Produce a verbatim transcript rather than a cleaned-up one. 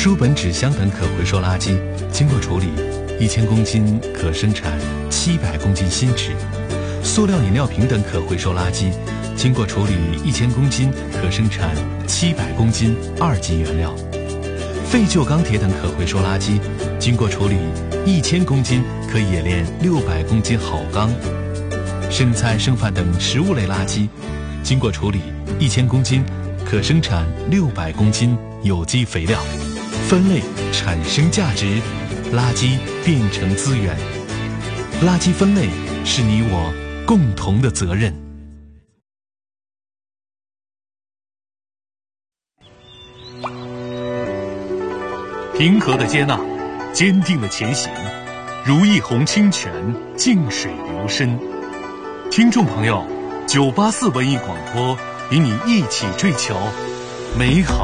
书本、纸箱等可回收垃圾经过处理，一千公斤可生产七百公斤新纸；塑料饮料瓶等可回收垃圾经过处理，一千公斤可生产七百公斤二级原料；废旧钢铁等可回收垃圾经过处理，一千公斤可冶炼六百公斤好钢；剩菜剩饭等食物类垃圾经过处理，一千公斤可生产六百公斤有机肥料。分类产生价值，垃圾变成资源。垃圾分类是你我共同的责任。平和的接纳，坚定的前行，如一泓清泉，静水流深。听众朋友，九八四文艺广播与你一起追求美好